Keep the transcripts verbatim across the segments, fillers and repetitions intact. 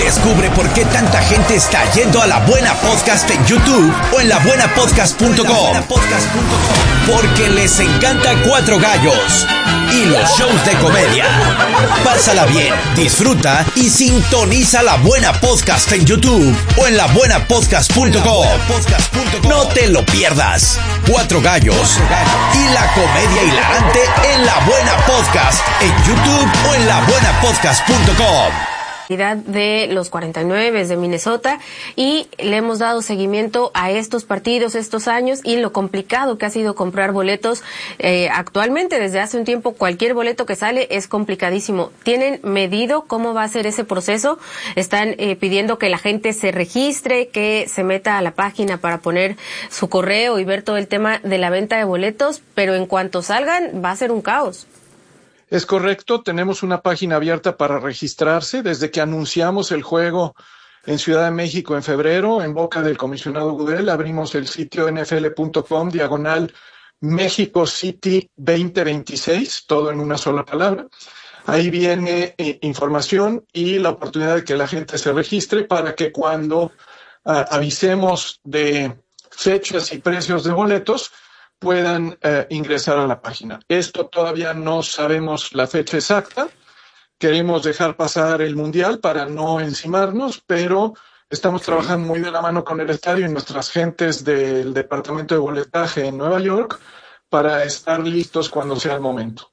Descubre por qué tanta gente está yendo a La Buena Podcast en YouTube o en la buena podcast punto com. Porque les encanta Cuatro Gallos y los shows de comedia. Pásala bien, disfruta y sintoniza La Buena Podcast en YouTube o en la buena podcast punto com. No te lo pierdas. Cuatro Gallos y la comedia hilarante en La Buena Podcast en YouTube o en la buena podcast punto com. De los cuarenta y nueve de Minnesota, y le hemos dado seguimiento a estos partidos estos años y lo complicado que ha sido comprar boletos eh, actualmente. Desde hace un tiempo cualquier boleto que sale es complicadísimo. ¿Tienen medido cómo va a ser ese proceso? Están eh, pidiendo que la gente se registre, que se meta a la página para poner su correo y ver todo el tema de la venta de boletos, pero en cuanto salgan va a ser un caos. Es correcto, tenemos una página abierta para registrarse. Desde que anunciamos el juego en Ciudad de México en febrero, en boca del comisionado Goodell, abrimos el sitio N F L punto com, diagonal México City veinte veintiséis, todo en una sola palabra. Ahí viene eh, información y la oportunidad de que la gente se registre para que cuando uh, avisemos de fechas y precios de boletos, puedan eh, ingresar a la página. Esto todavía no sabemos la fecha exacta. Queremos dejar pasar el Mundial para no encimarnos, pero estamos trabajando muy de la mano con el estadio y nuestras gentes del departamento de boletaje en Nueva York para estar listos cuando sea el momento.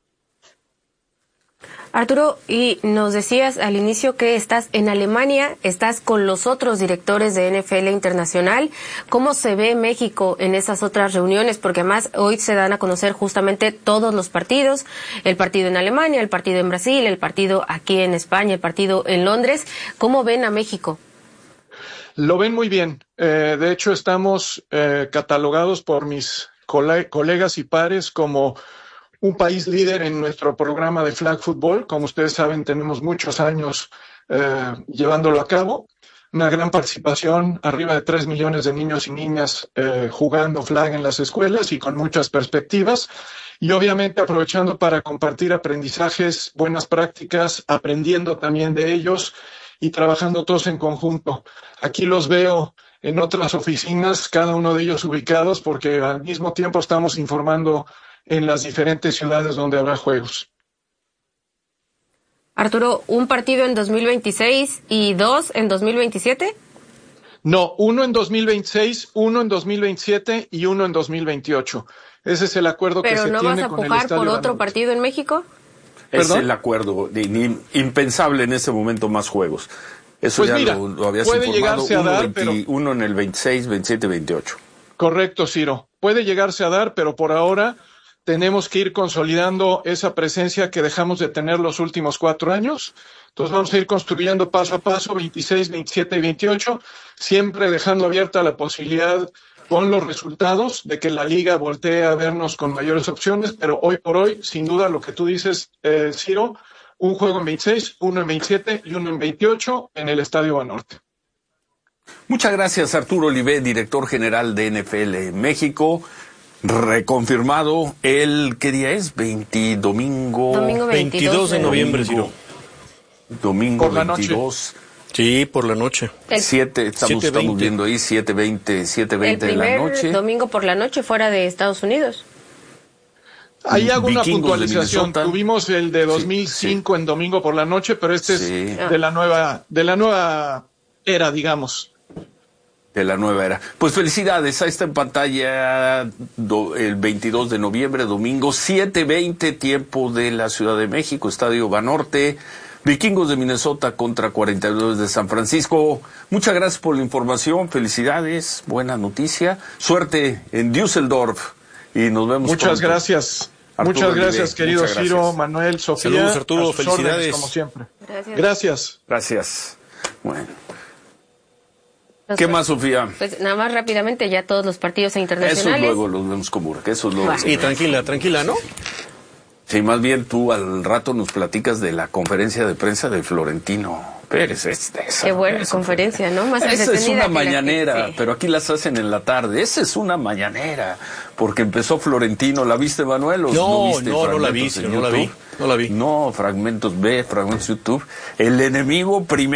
Arturo, y nos decías al inicio que estás en Alemania, estás con los otros directores de N F L Internacional. ¿Cómo se ve México en esas otras reuniones? Porque además hoy se dan a conocer justamente todos los partidos, el partido en Alemania, el partido en Brasil, el partido aquí en España, el partido en Londres. ¿Cómo ven a México? Lo ven muy bien. Eh, de hecho, estamos eh, catalogados por mis cole- colegas y pares como un país líder en nuestro programa de flag football. Como ustedes saben, tenemos muchos años eh, llevándolo a cabo. Una gran participación, arriba de tres millones de niños y niñas eh, jugando flag en las escuelas y con muchas perspectivas. Y obviamente aprovechando para compartir aprendizajes, buenas prácticas, aprendiendo también de ellos y trabajando todos en conjunto. Aquí los veo en otras oficinas, cada uno de ellos ubicados, porque al mismo tiempo estamos informando en las diferentes ciudades donde habrá juegos. Arturo, ¿un partido en dos mil veintiséis y dos en dos mil veintisiete? No, uno en dos mil veintiséis, uno en dos mil veintisiete y uno en dos mil veintiocho. Ese es el acuerdo que se tiene con el Estadio ¿Pero no vas a pujar por otro partido en México? Es ¿Perdón? el acuerdo, ni, impensable en ese momento más juegos. Eso pues ya mira, lo, lo habías puede informado. llegarse a uno, dar, veinte, pero... uno en el veintiséis, veintisiete, veintiocho. Correcto, Ciro. Puede llegarse a dar, pero por ahora tenemos que ir consolidando esa presencia que dejamos de tener los últimos cuatro años. Entonces vamos a ir construyendo paso a paso, veintiséis, veintisiete y veintiocho, siempre dejando abierta la posibilidad con los resultados de que la liga voltee a vernos con mayores opciones, pero hoy por hoy, sin duda, lo que tú dices, eh, Ciro, un juego en veintiséis, uno en veintisiete y uno en veintiocho en el Estadio Banorte. Muchas gracias, Arturo Olivé, director general de N F L México. Reconfirmado el, ¿qué día es? veinte, domingo... Domingo veintidós de noviembre, Ciro. Domingo Por la veintidós. noche. Sí, por la noche. El, siete, estamos, siete veinte. estamos viendo ahí, siete veinte, siete el veinte de la primer noche. domingo por la noche fuera de Estados Unidos. Ahí hago una Vikingos de puntualización. Minnesota. Tuvimos el de dos mil cinco sí, sí. en domingo por la noche, pero este Sí. es de la nueva, de la nueva era, digamos. De la nueva era. Pues felicidades, ahí está en pantalla do, el veintidós de noviembre, domingo, siete veinte, tiempo de la Ciudad de México, Estadio Banorte, Vikingos de Minnesota contra cuarenta y dos de San Francisco. Muchas gracias por la información, felicidades, buena noticia, suerte en Düsseldorf y nos vemos Muchas pronto. gracias. Arturo Muchas Olivé, gracias, querido muchas gracias. Ciro, Manuel, Sofía. Saludos, Arturo, a sus felicidades. órdenes, como siempre. Gracias. Gracias. Gracias. Bueno. Los ¿Qué par- más, Sofía? Pues nada más rápidamente, ya todos los partidos Eso internacionales. luego los vemos como que eso luego. Bueno. Y tranquila, tranquila, ¿no? Sí, más bien tú al rato nos platicas de la conferencia de prensa de Florentino Pérez. Es, esa, Qué buena esa conferencia, ¿no? Más Esa es entretenida una que la mañanera, que- sí. pero aquí las hacen en la tarde. Esa es una mañanera, porque empezó Florentino. ¿La viste, Manuel? ¿O No, viste no, no la vi, fragmentos en no la vi, YouTube? no la vi. No, fragmentos B, fragmentos YouTube. El enemigo primero.